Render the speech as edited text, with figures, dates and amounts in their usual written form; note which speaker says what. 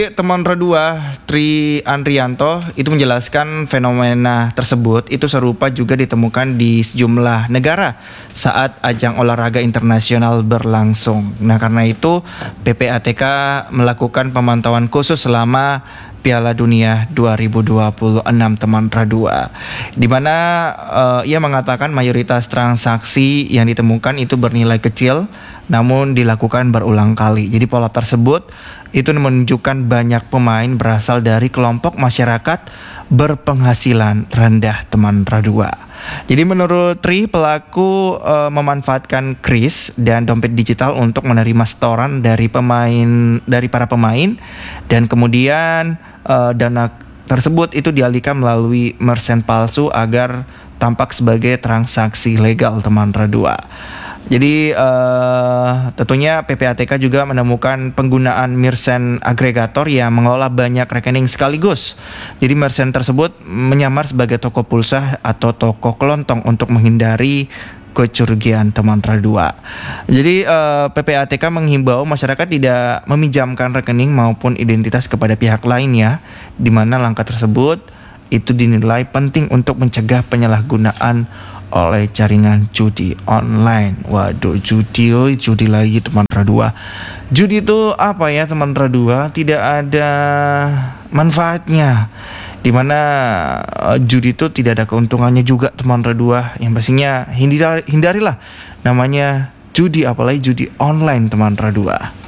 Speaker 1: Teman Redua Tri Andrianto itu menjelaskan fenomena tersebut itu serupa juga ditemukan di sejumlah negara saat ajang olahraga internasional berlangsung. Nah, karena itu PPATK melakukan pemantauan khusus selama Piala Dunia 2026 teman Radua, di mana ia mengatakan mayoritas transaksi yang ditemukan itu bernilai kecil namun dilakukan berulang kali. Jadi pola tersebut itu menunjukkan banyak pemain berasal dari kelompok masyarakat berpenghasilan rendah teman Radua. Jadi menurut Tri, pelaku memanfaatkan kris dan dompet digital untuk menerima setoran dari para pemain, dan kemudian dana tersebut itu dialihkan melalui merchant palsu agar tampak sebagai transaksi legal teman Radua. Jadi tentunya PPATK juga menemukan penggunaan merchant agregator yang mengelola banyak rekening sekaligus. Jadi merchant tersebut menyamar sebagai toko pulsa atau toko kelontong untuk menghindari kecurigaan teman Radua. Jadi PPATK menghimbau masyarakat tidak meminjamkan rekening maupun identitas kepada pihak lain ya, di mana langkah tersebut itu dinilai penting untuk mencegah penyalahgunaan oleh jaringan judi online. Waduh, judi lagi teman Radua. Judi itu apa ya teman Radua? Tidak ada manfaatnya. Dimana judi itu tidak ada keuntungannya juga teman Radua. Yang pastinya hindarilah namanya judi, apalagi judi online teman Radua.